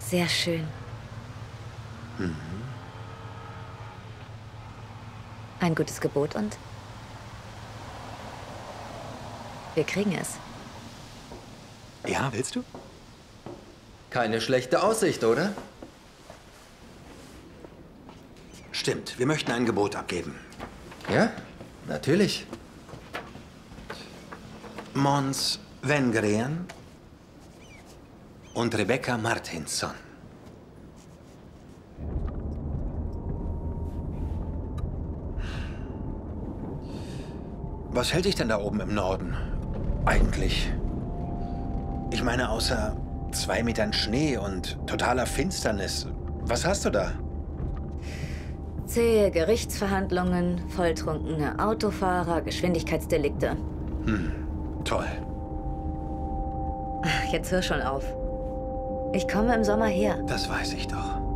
Sehr schön. Ein gutes Gebot und? Wir kriegen es. Ja, willst du? Keine schlechte Aussicht, oder? Stimmt, wir möchten ein Gebot abgeben. Ja, natürlich. Måns Wenngren und Rebecca Martinsson. Was hält dich denn da oben im Norden? Eigentlich. Ich meine, außer 2 Metern Schnee und totaler Finsternis. Was hast du da? Zähe Gerichtsverhandlungen, volltrunkene Autofahrer, Geschwindigkeitsdelikte. Toll. Jetzt hör schon auf. Ich komme im Sommer her. Das weiß ich doch.